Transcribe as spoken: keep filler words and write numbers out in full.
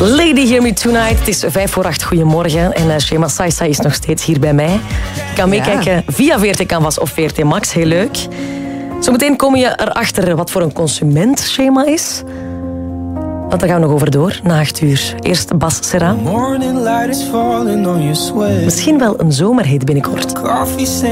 Lady Hear Me Tonight. Het is vijf voor acht. Goedemorgen. En uh, Shema Saisai is nog steeds hier bij mij. Je kan meekijken ja. via V R T Canvas of V R T Max. Heel leuk. Zometeen kom je erachter wat voor een consument Shema is. Want daar gaan we nog over door, na acht uur. Eerst Bas Serra. Misschien wel een zomerhit binnenkort.